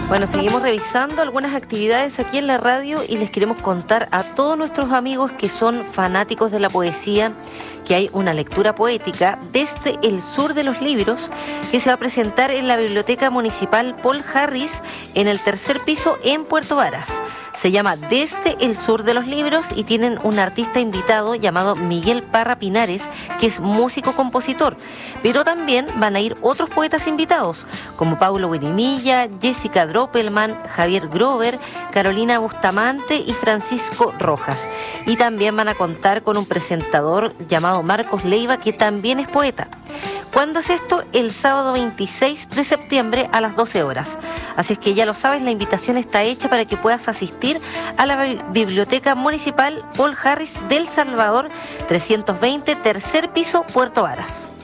Bueno, seguimos revisando algunas actividades aquí en la radio y les queremos contar a todos nuestros amigos que son fanáticos de la poesía que hay una lectura poética desde el sur de los libros que se va a presentar en la Biblioteca Municipal Paul Harris en el tercer piso en Puerto Varas. Se llama Desde el Sur de los Libros y tienen un artista invitado llamado Miguel Parra Pinares, que es músico-compositor. Pero también van a ir otros poetas invitados, como Paulo Guirimilla, Jessica Droppelman, Javier Grover, Carolina Bustamante y Francisco Rojas. Y también van a contar con un presentador llamado Marcos Leiva, que también es poeta. ¿Cuándo es esto? El sábado 26 de septiembre a las 12 horas. Así es que ya lo sabes, la invitación está hecha para que puedas asistir a la Biblioteca Municipal Paul Harris del Salvador, 320, tercer piso, Puerto Varas.